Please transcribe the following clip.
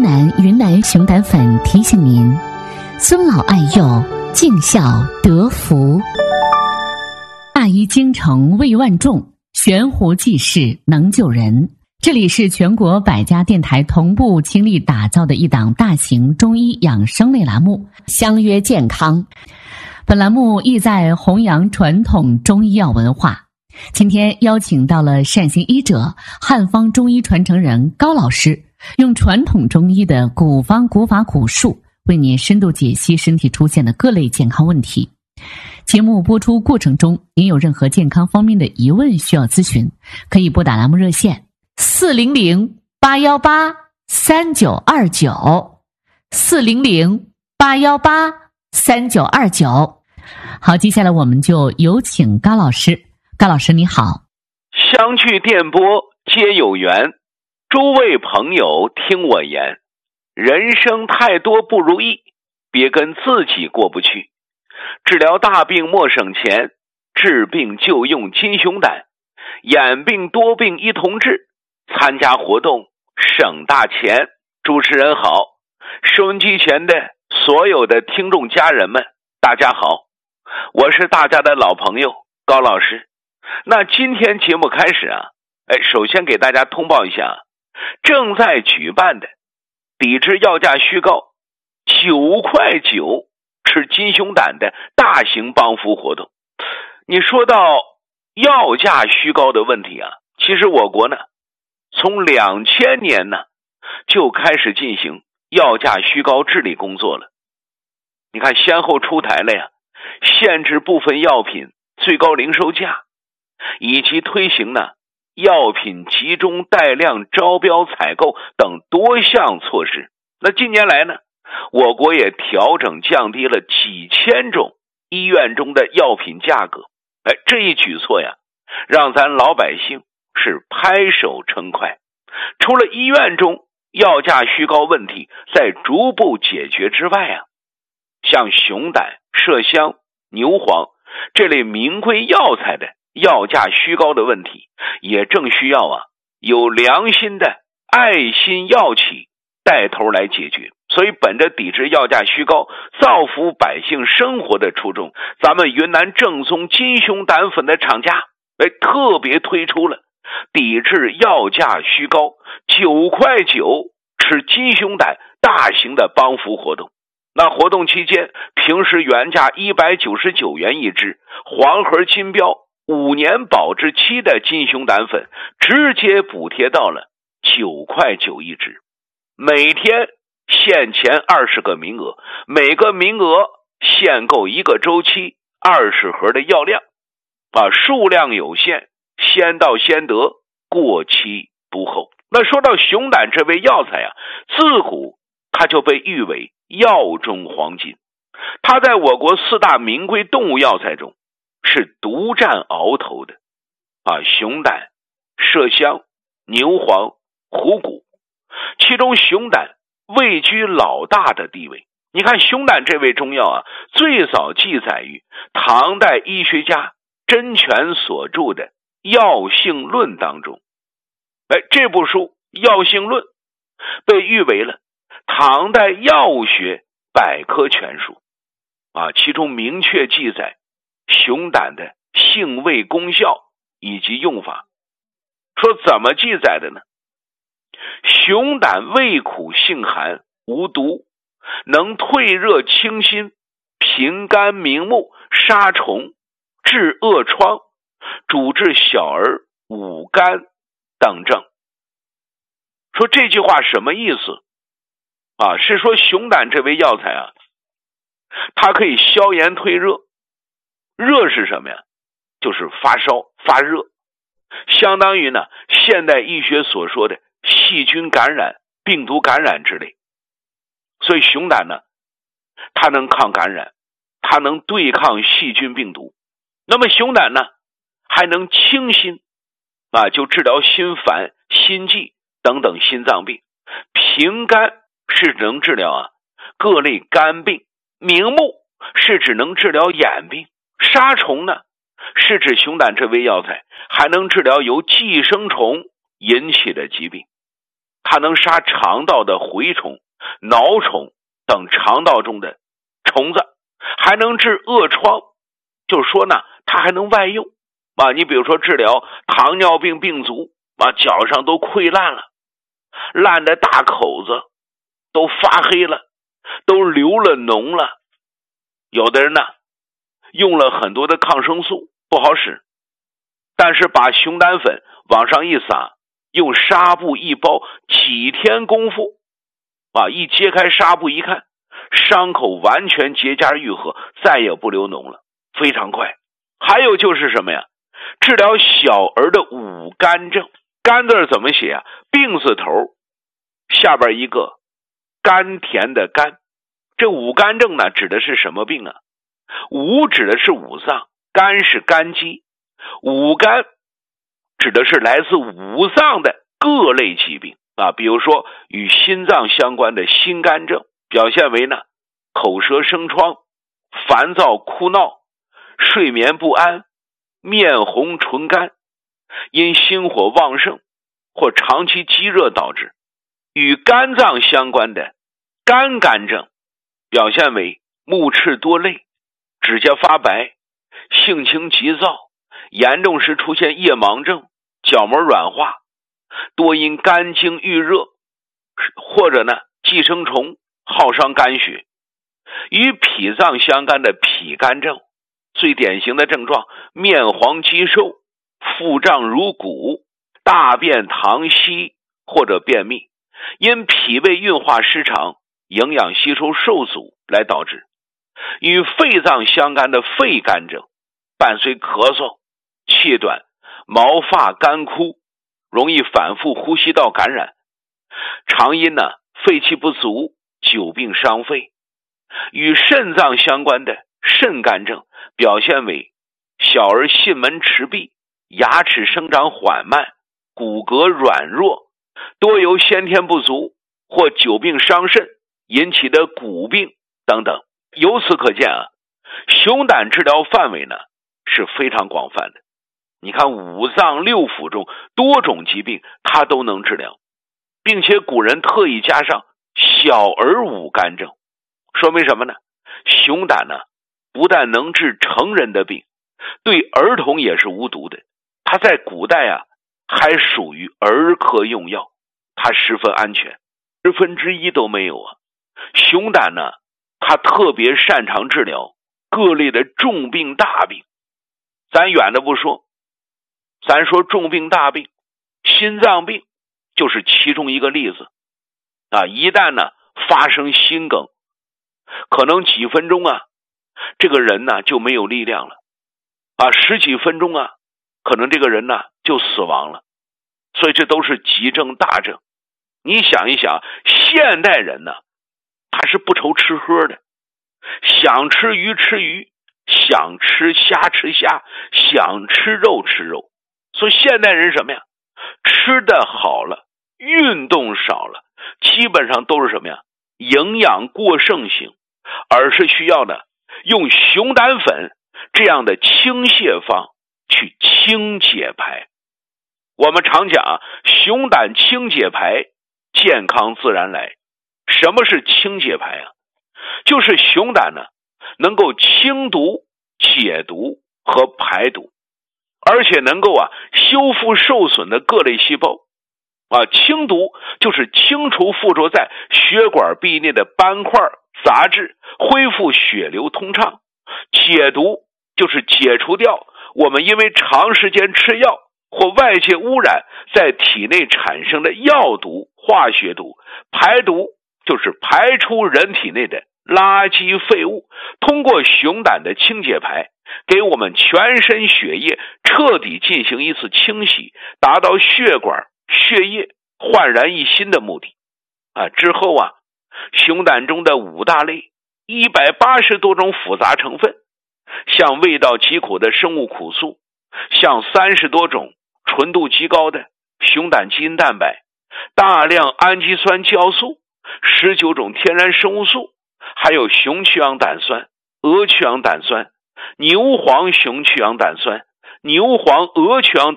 南云南熊胆粉提醒您：孙老爱幼，敬孝得福。大医精诚为万众，悬壶济世能救人。这里是全国100家电台同步倾力打造的一档大型中医养生类栏目《相约健康》。本栏目意在弘扬传统中医药文化。今天邀请到了善行医者、汉方中医传承人高老师，用传统中医的古方古法古术，为您深度解析身体出现的各类健康问题。节目播出过程中，您有任何健康方面的疑问需要咨询，可以拨打栏目热线400-818-3929，400-818-3929。好，接下来我们就有请高老师。高老师你好。 相聚电波皆有缘，诸位朋友听我言，人生太多不如意，别跟自己过不去。治疗大病莫省钱，治病就用金熊胆，眼病多病一同治，参加活动省大钱。主持人好，收音机前的所有的听众家人们大家好，我是大家的老朋友高老师。那今天节目开始首先给大家通报一下正在举办的抵制药价虚高9块9吃金熊胆的大型帮扶活动。你说到药价虚高的问题其实我国呢从2000年呢就开始进行药价虚高治理工作了。你看先后出台了限制部分药品最高零售价，以及推行药品集中带量招标采购等多项措施。那近年来呢，我国也调整降低了几千种医院中的药品价格。这一举措让咱老百姓是拍手称快。除了医院中药价虚高问题在逐步解决之外像熊胆、麝香、牛黄这类名贵药材的药价虚高的问题，也正需要有良心的爱心药企带头来解决。所以本着抵制药价虚高、造福百姓生活的初衷，咱们云南正宗金熊胆粉的厂家特别推出了抵制药价虚高9块9吃金熊胆大型的帮扶活动。那活动期间，平时原价199元一支，黄盒金标5年保质期的金熊胆粉直接补贴到了9块9一支，每天限前20个名额，每个名额限购1个周期20盒的药量数量有限，先到先得，过期不候。那说到熊胆这味药材自古它就被誉为药中黄金，它在我国4大名贵动物药材中是独占鳌头的熊胆、麝香、牛黄、虎骨，其中熊胆位居老大的地位。你看熊胆这味中药最早记载于唐代医学家甄权所著的《药性论》当中。这部书《药性论》被誉为了唐代药物学百科全书其中明确记载熊胆的性味功效以及用法。说怎么记载的呢？熊胆味苦性寒，无毒，能退热清心，平肝明目，杀虫，治恶疮，主治小儿五肝等症。说这句话什么意思是说熊胆这味药材它可以消炎退热。热是什么呀？就是发烧发热，相当于现代医学所说的细菌感染、病毒感染之类。所以熊胆它能抗感染，它能对抗细菌病毒。那么熊胆还能清心就治疗心烦、心悸等等心脏病。平肝是能治疗各类肝病，明目是指能治疗眼病，杀虫是指熊胆这味药材还能治疗由寄生虫引起的疾病。 它能杀肠道的蛔虫、蛲虫等肠道中的虫子，还能治恶疮，就是说呢，它还能外用啊。你比如说治疗糖尿病病足啊，脚上都溃烂了，烂的大口子都发黑了，都流了脓了。有的人呢，用了很多的抗生素不好使，但是把熊胆粉往上一撒，用纱布一包，几天功夫啊，一揭开纱布一看，伤口完全结痂愈合，再也不流脓了，非常快。还有就是什么呀？治疗小儿的五肝症。肝字怎么写啊？病字头下边一个甘甜的甘。这五肝症呢，指的是什么病啊？五指的是五脏，肝是肝肌，五肝指的是来自五脏的各类疾病啊。比如说与心脏相关的心肝症，表现为呢口舌生疮、烦躁哭闹、睡眠不安、面红唇干，因心火旺盛或长期积热导致。与肝脏相关的肝肝症，表现为目赤多泪、指甲发白、性情急躁，严重时出现夜盲症、角膜软化，多因肝经郁热，或者呢寄生虫耗伤肝血。与脾脏相干的脾肝症，最典型的症状面黄肌瘦、腹胀如鼓、大便溏稀或者便秘，因脾胃运化失常、营养吸收受阻来导致。与肺脏相干的肺肝症，伴随咳嗽、气短、毛发干枯，容易反复呼吸道感染，常因呢肺气不足、久病伤肺。与肾脏相关的肾肝症，表现为小儿囟门迟闭、牙齿生长缓慢、骨骼软弱，多由先天不足或久病伤肾引起的骨病等等。由此可见啊，熊胆治疗范围呢是非常广泛的。你看五脏六腑中多种疾病它都能治疗，并且古人特意加上小儿五肝症，说明什么呢？熊胆呢不但能治成人的病，对儿童也是无毒的。它在古代啊还属于儿科用药，它十分安全，1%都没有啊。熊胆呢它特别擅长治疗各类的重病大病。咱远的不说，咱说重病大病，心脏病就是其中一个例子啊。一旦呢发生心梗，可能几分钟啊这个人呢就没有力量了啊，10几分钟啊可能这个人呢就死亡了。所以这都是急症大症。你想一想，现代人呢他是不愁吃喝的，想吃鱼吃鱼，想吃虾吃虾，想吃肉吃肉。所以现代人什么呀？吃的好了，运动少了，基本上都是什么呀？营养过剩型，而是需要呢用熊胆粉这样的清泻方去清解排。我们常讲啊，熊胆清解排，健康自然来。什么是清解排啊？就是熊胆呢能够清毒、解毒和排毒，而且能够啊修复受损的各类细胞啊。清毒就是清除附着在血管壁内的斑块、杂质，恢复血流通畅。解毒就是解除掉我们因为长时间吃药或外界污染在体内产生的药毒、化学毒。排毒就是排出人体内的垃圾废物，通过熊胆的清解排，给我们全身血液彻底进行一次清洗，达到血管、血液焕然一新的目的啊。之后啊，熊胆中的5大类180多种复杂成分，像味道极苦的生物苦素，像30多种纯度极高的熊胆基因蛋白，大量氨基酸酵素，19种天然生物素，还有熊去氧胆酸、鹅去氧胆酸、牛黄熊去氧胆酸、牛黄鹅去氧